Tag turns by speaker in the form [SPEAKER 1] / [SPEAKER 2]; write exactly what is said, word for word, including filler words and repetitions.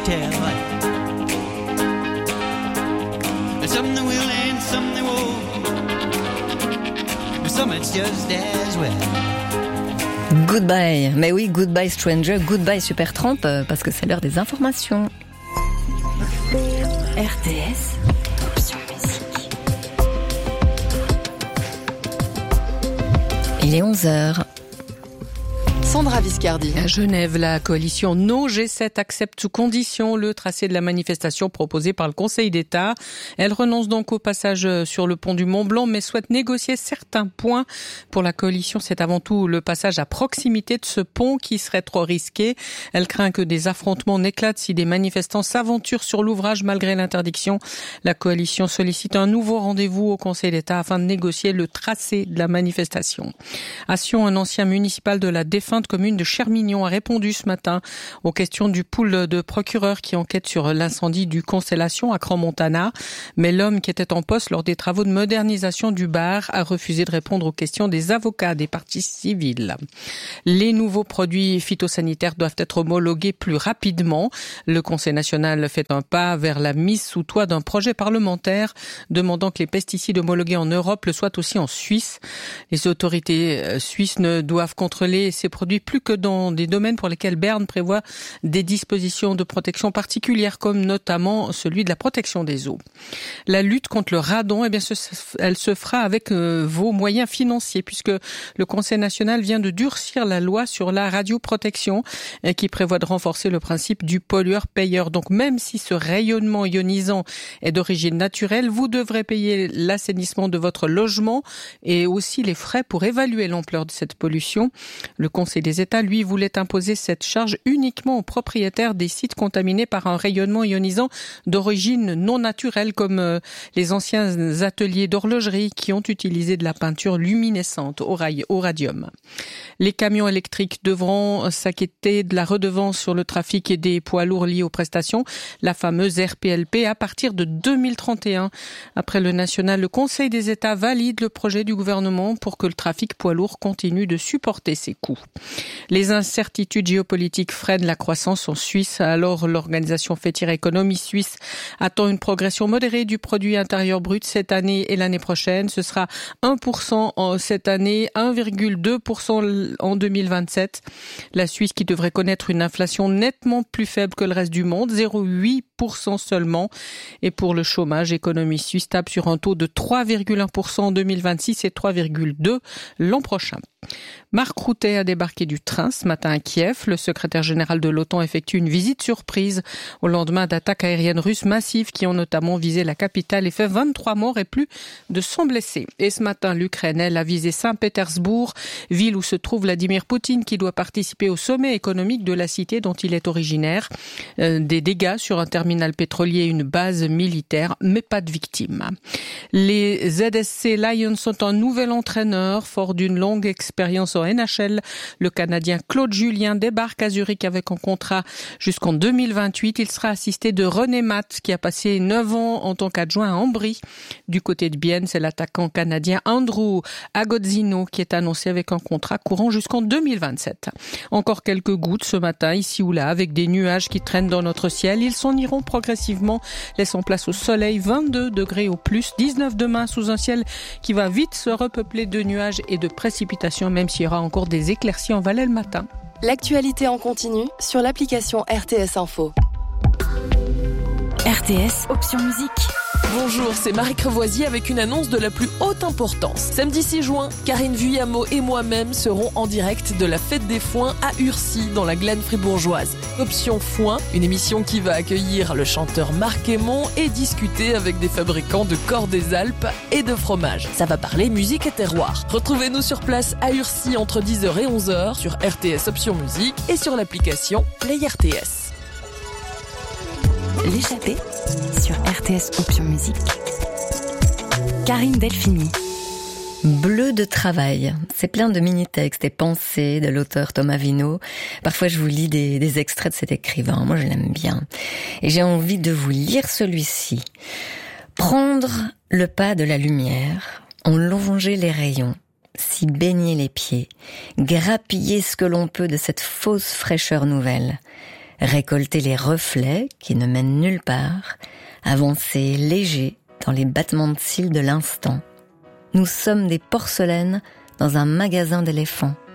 [SPEAKER 1] tell. Some they will and some they won't, but some it's just as well.
[SPEAKER 2] Goodbye, mais oui, goodbye stranger, goodbye Supertramp, parce que c'est l'heure des informations. R T S, option musique. Il est onze heures.
[SPEAKER 3] Sandra Viscardi.
[SPEAKER 4] À Genève, la coalition No G sept accepte sous condition le tracé de la manifestation proposée par le Conseil d'État. Elle renonce donc au passage sur le pont du Mont-Blanc, mais souhaite négocier certains points. Pour la coalition, c'est avant tout le passage à proximité de ce pont qui serait trop risqué. Elle craint que des affrontements n'éclatent si des manifestants s'aventurent sur l'ouvrage malgré l'interdiction. La coalition sollicite un nouveau rendez-vous au Conseil d'État afin de négocier le tracé de la manifestation. À Sion, un ancien municipal de la défunte commune de Chermignon a répondu ce matin aux questions du pool de procureurs qui enquête sur l'incendie du Constellation à Crans-Montana. Mais l'homme qui était en poste lors des travaux de modernisation du bar a refusé de répondre aux questions des avocats des parties civiles. Les nouveaux produits phytosanitaires doivent être homologués plus rapidement. Le Conseil national fait un pas vers la mise sous toit d'un projet parlementaire demandant que les pesticides homologués en Europe le soient aussi en Suisse. Les autorités suisses ne doivent contrôler ces produits plus que dans des domaines pour lesquels Berne prévoit des dispositions de protection particulières, comme notamment celui de la protection des eaux. La lutte contre le radon, eh bien, ce, elle se fera avec euh, vos moyens financiers, puisque le Conseil national vient de durcir la loi sur la radioprotection, euh, qui prévoit de renforcer le principe du pollueur-payeur. Donc, même si ce rayonnement ionisant est d'origine naturelle, vous devrez payer l'assainissement de votre logement et aussi les frais pour évaluer l'ampleur de cette pollution. Le Conseil des États, lui, voulait imposer cette charge uniquement aux propriétaires des sites contaminés par un rayonnement ionisant d'origine non naturelle, comme euh, les anciens ateliers d'horlogerie qui ont utilisé de la peinture luminescente au, rail, au radium. Les camions électriques devront s'acquitter de la redevance sur le trafic et des poids lourds liés aux prestations, la fameuse R P L P, à partir de deux mille trente et un. Après le national, le Conseil des États valide le projet du gouvernement pour que le trafic poids lourd continue de supporter ses coûts. Les incertitudes géopolitiques freinent la croissance en Suisse. Alors, l'organisation Fettir Économie Suisse attend une progression modérée du produit intérieur brut cette année et l'année prochaine. Ce sera un pour cent cette année, un virgule deux pour cent en deux mille vingt-sept. La Suisse qui devrait connaître une inflation nettement plus faible que le reste du monde, zéro virgule huit pour cent seulement. Et pour le chômage, Économie Suisse tape sur un taux de trois virgule un pour cent en deux mille vingt-six et trois virgule deux pour cent l'an prochain. Marc Routet a débarqué du train ce matin à Kiev. Le secrétaire général de l'OTAN effectue une visite surprise au lendemain d'attaques aériennes russes massives qui ont notamment visé la capitale et fait vingt-trois morts et plus de cent blessés. Et ce matin, l'Ukraine, elle, a visé Saint-Pétersbourg, ville où se trouve Vladimir Poutine, qui doit participer au sommet économique de la cité dont il est originaire. Euh, des dégâts sur un terminal pétrolier et une base militaire, mais pas de victimes. Les Z S C Lions sont un nouvel entraîneur, fort d'une longue expérience en N H L. Le Canadien Claude Julien débarque à Zurich avec un contrat jusqu'en deux mille vingt-huit. Il sera assisté de René Matt, qui a passé neuf ans en tant qu'adjoint à Ambry. Du côté de Bienne, c'est l'attaquant canadien Andrew Agozzino qui est annoncé avec un contrat courant jusqu'en deux mille vingt-sept. Encore quelques gouttes ce matin, ici ou là, avec des nuages qui traînent dans notre ciel. Ils s'en iront progressivement, laissant place au soleil. vingt-deux degrés au plus, dix-neuf demain sous un ciel qui va vite se repeupler de nuages et de précipitations, même s'il y aura encore des éclaircies en Valais le matin.
[SPEAKER 3] L'actualité en continu sur l'application R T S Info.
[SPEAKER 2] R T S, option musique.
[SPEAKER 5] Bonjour, c'est Marie Crevoisier avec une annonce de la plus haute importance. Samedi six juin, Karine Vuillamo et moi-même serons en direct de la Fête des Foins à Urcy, dans la Glaine fribourgeoise. Option Foin, une émission qui va accueillir le chanteur Marc Aymon et discuter avec des fabricants de corps des Alpes et de fromage. Ça va parler musique et terroir. Retrouvez-nous sur place à Urcy entre dix heures et onze heures sur R T S Option Musique et sur l'application Play R T S.
[SPEAKER 2] L'échappée sur R T S Option Musique. Karine Delphini. Bleu de travail. C'est plein de mini-textes et pensées de l'auteur Thomas Vino. Parfois, je vous lis des, des extraits de cet écrivain. Moi, je l'aime bien. Et j'ai envie de vous lire celui-ci. Prendre le pas de la lumière, en longer les rayons, s'y baigner les pieds, grappiller ce que l'on peut de cette fausse fraîcheur nouvelle. récolter les reflets qui ne mènent nulle part, avancer léger dans les battements de cils de l'instant. Nous sommes des porcelaines dans un magasin d'éléphants.